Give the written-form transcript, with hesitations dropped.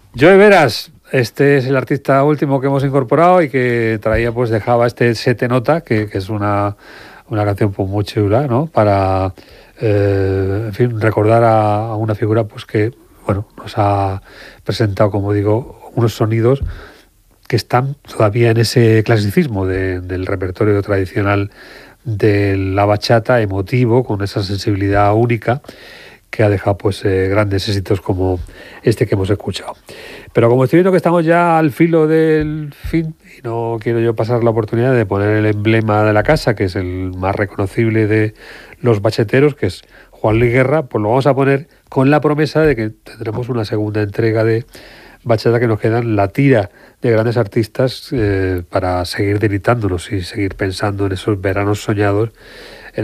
Joe Veras, este es el artista último que hemos incorporado y que traía, pues dejaba este Se te nota, que es una canción pues muy chula, ¿no? Para, en fin, recordar a una figura pues que, bueno, nos ha presentado, como digo, unos sonidos que están todavía en ese clasicismo del repertorio tradicional de la bachata, emotivo, con esa sensibilidad única que ha dejado pues grandes éxitos como este que hemos escuchado. Pero como estoy viendo que estamos ya al filo del fin y no quiero yo pasar la oportunidad de poner el emblema de la casa, que es el más reconocible de los bacheteros, que es Juan Luis Guerra, pues lo vamos a poner con la promesa de que tendremos una segunda entrega de bachata, que nos quedan la tira de grandes artistas para seguir deleitándonos y seguir pensando en esos veranos soñados